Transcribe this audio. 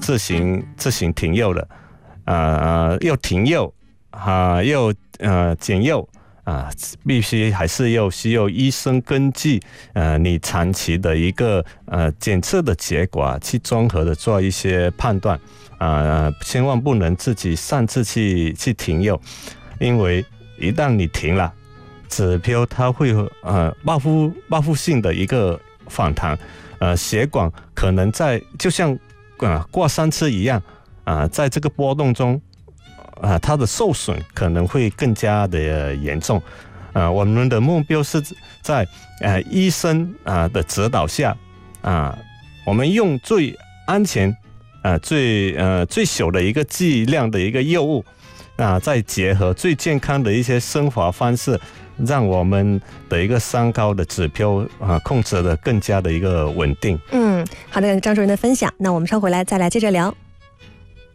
自行停药了，又停药又减药必须还是需要医生根据你长期的一个检测的结果去综合的做一些判断千万不能自己擅自去停药，因为一旦你停了，指标它会报复性的一个反弹，血管可能就像过山车一样在这个波动中它的受损可能会更加的严重。我们的目标是在医生的指导下我们用最安全最小的一个剂量的一个药物再结合最健康的一些生活方式，让我们的一个三高的指标控制的更加的一个稳定。 好的，张主任的分享，那我们稍回来再来接着聊。